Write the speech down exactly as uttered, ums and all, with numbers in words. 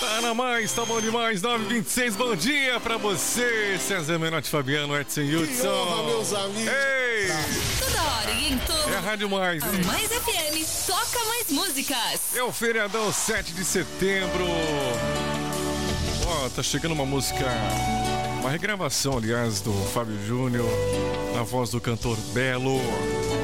Tá na mais, tá bom demais, nove e vinte e seis, bom dia pra você, César Menotti, Fabiano, Edson Hudson. Que honra, meus amigos. Ei! Toda hora e em todo. É a Rádio Mais, A hein? Mais F M, toca mais músicas. É o feriadão sete de setembro. Ó, tá chegando uma música, uma regravação, aliás, do Fábio Júnior, na voz do cantor Belo.